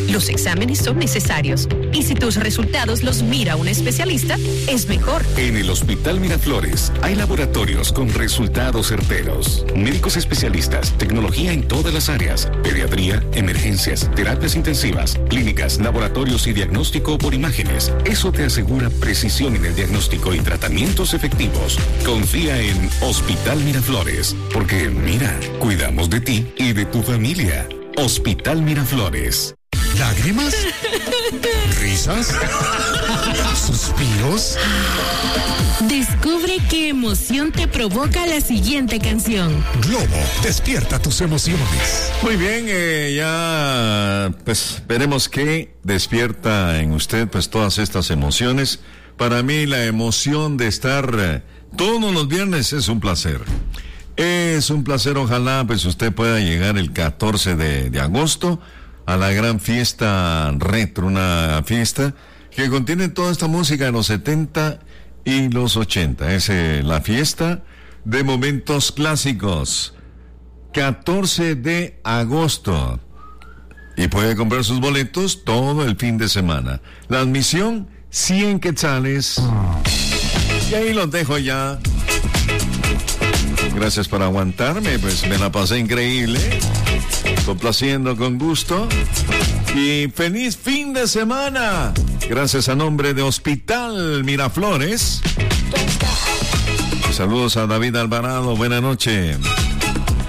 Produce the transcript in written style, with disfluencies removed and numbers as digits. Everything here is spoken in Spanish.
Los exámenes son necesarios y si tus resultados los mira un especialista, es mejor. En el Hospital Miraflores hay laboratorios con resultados certeros, médicos especialistas, tecnología en todas las áreas, pediatría, emergencias, terapias intensivas, clínicas, laboratorios y diagnóstico por imágenes. Eso te asegura precisión en el diagnóstico y tratamientos efectivos. Confía en Hospital Miraflores, porque mira, cuidamos de ti y de tu familia. Hospital Miraflores. ¿Lágrimas? ¿Risas? ¿Suspiros? Descubre qué emoción te provoca la siguiente canción. Globo, despierta tus emociones. Muy bien, ya pues veremos qué despierta en usted pues todas estas emociones. Para mí la emoción de estar todos los viernes es un placer. Es un placer, ojalá pues usted pueda llegar el 14 de agosto a la gran fiesta retro, una fiesta que contiene toda esta música de los 70 y los 80. Es la fiesta de momentos clásicos. 14 de agosto. Y puede comprar sus boletos todo el fin de semana. La admisión, 100 quetzales. Y ahí los dejo ya. Gracias por aguantarme, pues me la pasé increíble, complaciendo con gusto. Y feliz fin de semana. Gracias a nombre de Hospital Miraflores. Saludos a David Alvarado, buena noche.